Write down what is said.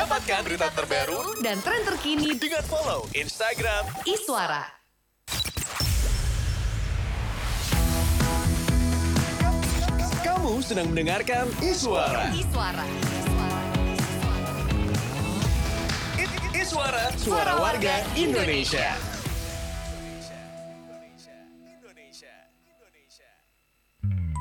Dapatkan berita terbaru dan tren terkini dengan follow Instagram Iswara. Kamu sedang mendengarkan Iswara. Iswara, suara warga Indonesia.